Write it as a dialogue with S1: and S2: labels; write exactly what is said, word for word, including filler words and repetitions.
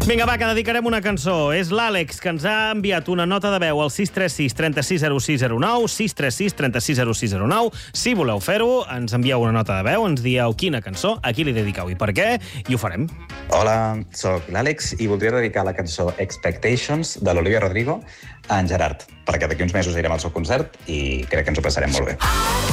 S1: Vinga, va, que dedicarem una cançó. És l'Àlex, que ens ha enviat una nota de veu al sis tres sis, tres sis, zero sis zero nou, sis tres sis, tres sis, zero sis zero nou. Si voleu fer-ho, ens envieu una nota de veu, ens dieu quina cançó, a qui li dediqueu i per què, i ho farem.
S2: Hola, sóc l'Àlex i voldria dedicar la cançó Expectations de l'Olivia Rodrigo a en Gerard, perquè d'aquí uns mesos irem al seu concert i crec que ens ho passarem molt bé.